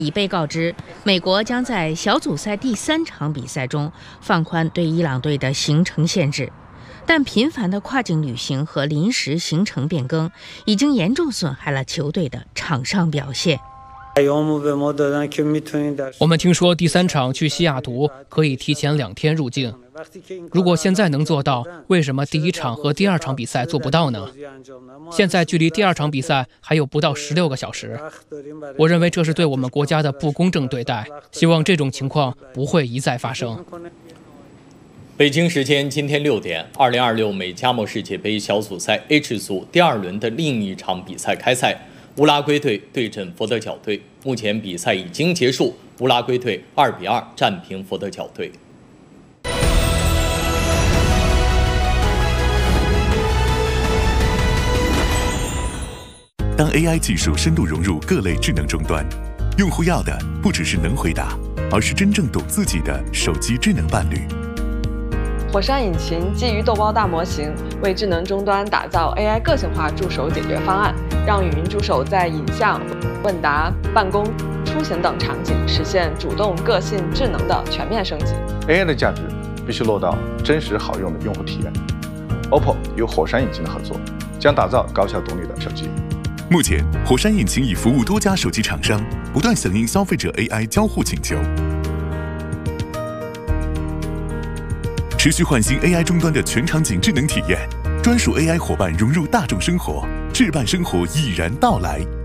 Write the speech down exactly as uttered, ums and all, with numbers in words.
已被告知，美国将在小组赛第三场比赛中放宽对伊朗队的行程限制，但频繁的跨境旅行和临时行程变更已经严重损害了球队的场上表现。 我们听说第三场去西雅图可以提前两天入境，如果现在能做到，为什么第一场和第二场比赛做不到呢？现在距离第二场比赛还有不到十六个小时，我认为这是对我们国家的不公正对待，希望这种情况不会一再发生。 北京时间今天六点，二零二六美加墨世界杯小组赛 H 组第二轮的另一场比赛开赛，乌拉圭队对阵佛得角队。目前比赛已经结束，乌拉圭队二比二战平佛得角队。 当 A I 技术深度融入各类智能终端，用户要的不只是能回答，而是真正懂自己的手机智能伴侣。 火山引擎基于豆包大模型，为智能终端打造 A I 个性化助手解决方案，让语音助手在影像、问答、办公、出行等场景实现主动、个性、智能的全面升级。 A I 的价值必须落到真实好用的用户体验。O P P O 与火山引擎的合作，将打造高效独立的手机。 目前，火山引擎已服务多家手机厂商，不断响应消费者 A I 交互请求，持续焕新 A I 终端的全场景智能体验，专属 A I 伙伴融入大众生活，智伴生活已然到来。